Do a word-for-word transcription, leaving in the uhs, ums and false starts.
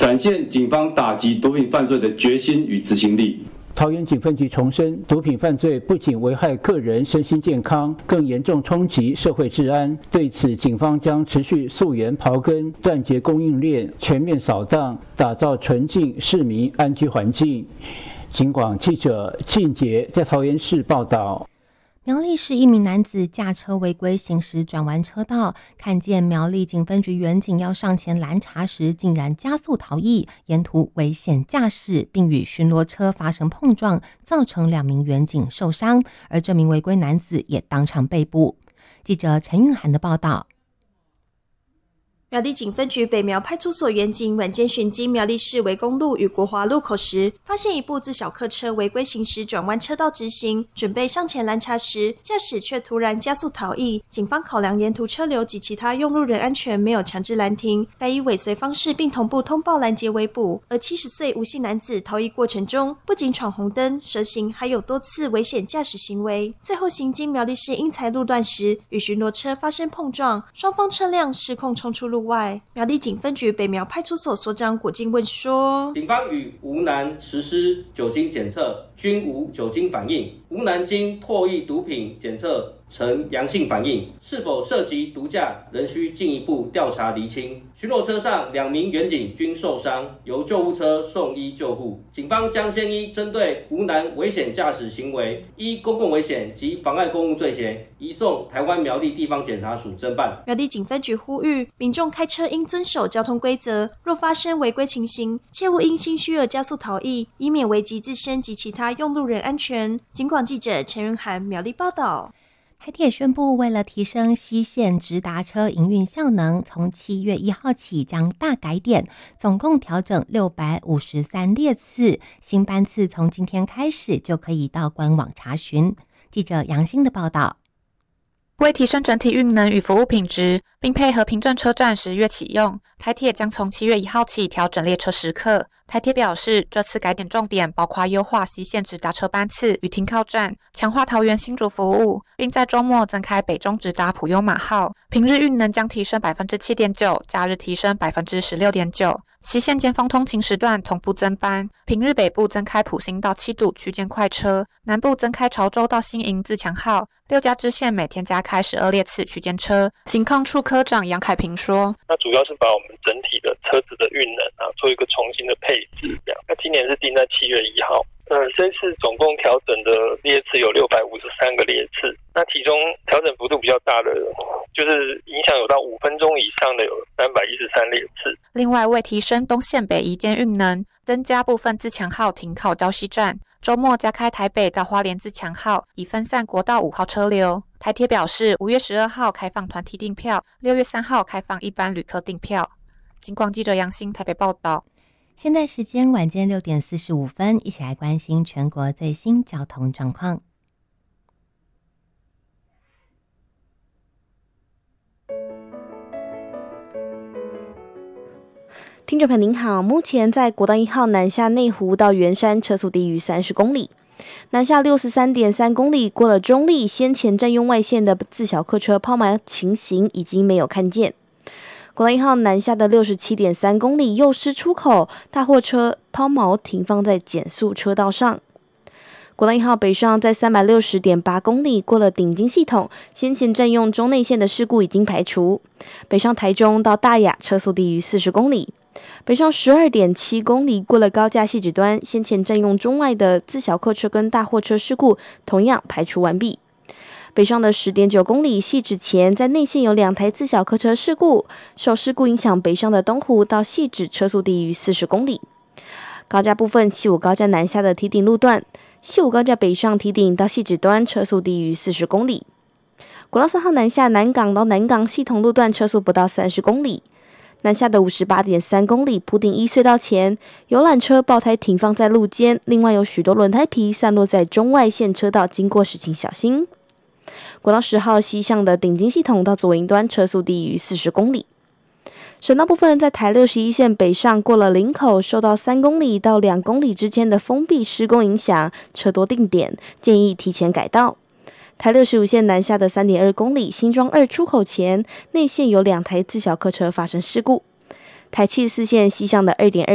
展现警方打击毒品犯罪的决心与执行力。 桃园警分局重申，毒品犯罪不仅危害个人身心健康，更严重冲击社会治安。对此，警方将持续溯源刨根，断绝供应链，全面扫荡，打造纯净市民安居环境。警广记者靳杰在桃园市报道。 苗栗市一名男子驾车违规行驶转弯车道，看见苗栗警分局员警要上前拦查时，竟然加速逃逸，沿途危险驾驶，并与巡逻车发生碰撞，造成两名员警受伤，而这名违规男子也当场被捕。记者陈韵涵的报道。 苗栗警分局北苗派出所员警晚间巡经苗栗市围公路与国华路口时，发现一部自小客车违规行驶转弯车道直行，准备上前拦查时，驾驶却突然加速逃逸。警方考量沿途车流及其他用路人安全，没有强制拦停，改以尾随方式并同步通报拦截围捕。而七十岁吴姓男子逃逸过程中，不仅闯红灯、蛇行，还有多次危险驾驶行为。最后行经苗栗市英才路段时，与巡逻车发生碰撞，双方车辆失控冲出路外。苗栗警分局北苗派出所所长果敬问说， 警方与吴男实施酒精检测，均无酒精反应。吴男经唾液毒品检测呈阳性反应，是否涉及毒驾仍需进一步调查厘清。巡逻车上两名员警均受伤，由救护车送医救护。警方将先依针对吴男危险驾驶行为，依公共危险及妨碍公务罪嫌，移送台湾苗栗地方检察署侦办。 苗栗警分局呼吁民众开车应遵守交通规则，若发生违规情形，切勿因心虚而加速逃逸，以免危及自身及其他用路人安全。警广记者陈云涵苗栗报道。 台铁宣布，为了提升西线直达车营运效能，从七月一号起将大改点，总共调整六百五十三列次，新班次从今天开始就可以到官网查询。记者杨欣的报道。 为提升整体运能与服务品质，并配合平镇车站十月启用，台铁将从七月一号起调整列车时刻。台铁表示，这次改点重点包括优化西线直达车班次与停靠站，强化桃园新竹服务，并在周末增开北中直达普悠玛号，平日运能将提升 百分之七点九， 假日提升 百分之十六点九。西线尖峰通勤时段同步增班，平日北部增开埔心到七堵区间快车，南部增开潮州到新营自强号，六家支线每天加开十二列次区间车。行控处科长杨凯平说， 那主要是把我们整体的车子的运能啊做一个重新的配置，这样。那今年是定在七月一号。呃，这次总共调整的列次有六百五十三个列次，那其中调整幅度比较大的，就是影响有到五分钟以上的有三百一十三列次。 另外，为提升东线北移间运能，增加部分自强号停靠礁溪站，周末加开台北到花莲自强号，以分散国道五号车流。台铁表示，五月十二号开放团体订票，六月三号开放一般旅客订票。警广记者杨欣台北报道。 现在时间晚间六点四十五分，一起来关心全国最新交通状况。 听众朋友您好，目前在国道一号南下内湖到圆山车速低于三十公里，南下 六十三点三公里过了中立，先前占用外线的自小客车抛锚情形已经没有看见。国道一号南下的 六十七点三公里右师出口，大货车抛锚停放在减速车道上。国道一号北上在 三百六十点八公里过了顶金系统，先前占用中内线的事故已经排除。北上台中到大雅车速低于四十公里。北上 十二点七公里过了高架汐止端，先前占用中外的自小客车跟大货车事故同样排除完毕。北上的 十点九公里汐止前，在内线有两台自小客车事故，受事故影响，北上的东湖到汐止车速低于四十公里。高架部分，西武高架南下的堤顶路段，西武高架北上堤顶到汐止端车速低于四十公里。国道三号南下南港到南港系统路段车速不到三十公里。南下的 五十八点三公里埔顶一隧道前，游览车爆胎停放在路肩，另外有许多轮胎皮散落在中外线车道，经过时请小心。国道十号西向的顶金系统到左营端车速低于四十公里。省道部分，在台六十一线北上过了林口，受到三公里到两公里之间的封闭施工影响，车多定点，建议提前改道。台六十五线南下的 三点二公里新庄二出口前，内线有两台自小客车发生事故。台七十四线西向的 二点二